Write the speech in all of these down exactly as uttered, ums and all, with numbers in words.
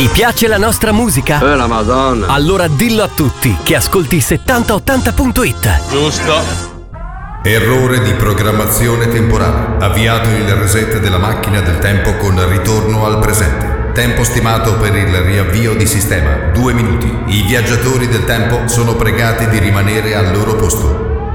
Ti piace la nostra musica? Eh, la Madonna! Allora dillo a tutti che ascolti settanta ottanta punto it. Giusto. Errore di programmazione temporale. Avviato il reset della macchina del tempo con ritorno al presente. Tempo stimato per il riavvio di sistema, due minuti. I viaggiatori del tempo sono pregati di rimanere al loro posto.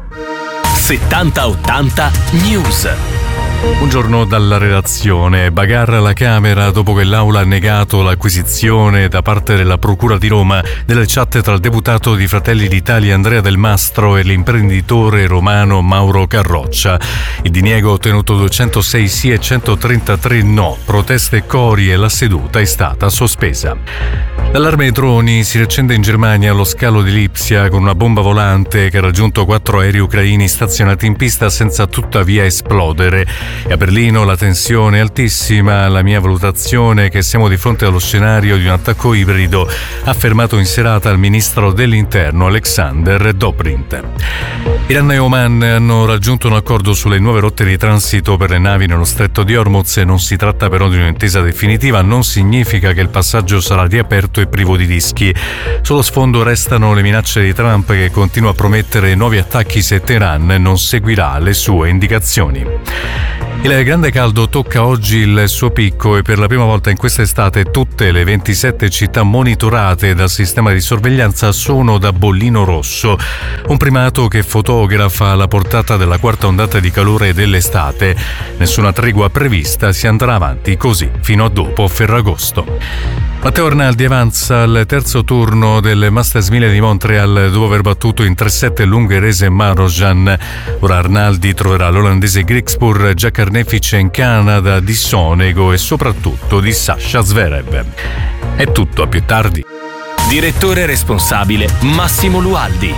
settanta ottanta News. Buongiorno dalla redazione. Bagarra alla Camera dopo che l'Aula ha negato l'acquisizione da parte della Procura di Roma delle chat tra il deputato di Fratelli d'Italia Andrea Del Mastro e l'imprenditore romano Mauro Carroccia. Il diniego ha ottenuto duecentosei sì e centotrentatré no, proteste e cori e la seduta è stata sospesa. L'allarme droni si riaccende in Germania allo scalo di Lipsia con una bomba volante che ha raggiunto quattro aerei ucraini stazionati in pista senza tuttavia esplodere. E a Berlino la tensione è altissima. La mia valutazione è che siamo di fronte allo scenario di un attacco ibrido, ha affermato in serata il ministro dell'Interno Alexander Dobrindt. Iran e Oman hanno raggiunto un accordo sulle nuove rotte di transito per le navi nello stretto di Hormuz. Non si tratta però di un'intesa definitiva, non significa che il passaggio sarà riaperto e privo di rischi. Sullo sfondo restano le minacce di Trump, che continua a promettere nuovi attacchi se Teheran non seguirà le sue indicazioni. Il grande caldo tocca oggi il suo picco e per la prima volta in quest'estate tutte le ventisette città monitorate dal sistema di sorveglianza sono da bollino rosso, un primato che fotografa la portata della quarta ondata di calore dell'estate. Nessuna tregua prevista, si andrà avanti così fino a dopo Ferragosto. Matteo Arnaldi avanza al terzo turno del Masters mille di Montreal dopo aver battuto in tre sette l'ungherese Marojan. Ora Arnaldi troverà l'olandese Griekspoor, già carnefice in Canada di Sonego e soprattutto di Sasha Zverev. È tutto, a più tardi. Direttore responsabile Massimo Lualdi.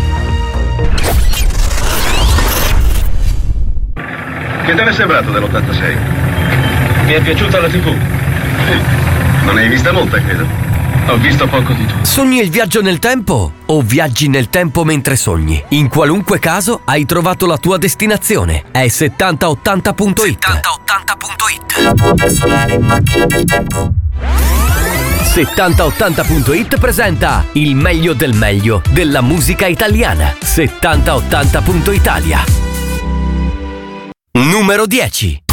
Che te ne è sembrato dell'ottantasei? Mi è piaciuta la tivù? Non hai vista molta, credo. Ho visto poco di tutto. Sogni il viaggio nel tempo o viaggi nel tempo mentre sogni? In qualunque caso hai trovato la tua destinazione. È settanta ottanta punto it. settanta ottanta punto it. settanta ottanta punto it presenta il meglio del meglio della musica italiana. settanta ottanta punto italia. Numero dieci.